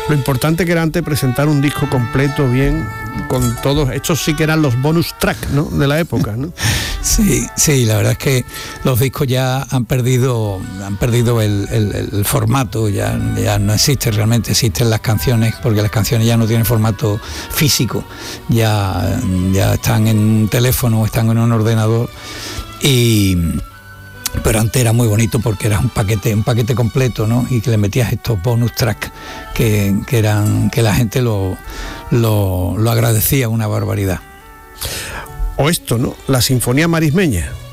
Lo importante que era antes presentar un disco completo, bien, con todos, estos sí que eran los bonus track, ¿no?, de la época, ¿no? Sí, la verdad es que los discos ya han perdido el formato, ya no existe realmente, existen las canciones, porque las canciones ya no tienen formato físico, ya están en un teléfono, están en un ordenador, pero antes era muy bonito porque era un paquete completo, ¿no? Y que le metías estos bonus tracks que la gente lo agradecía una barbaridad. O esto, ¿no?, la Sinfonía Marismeña.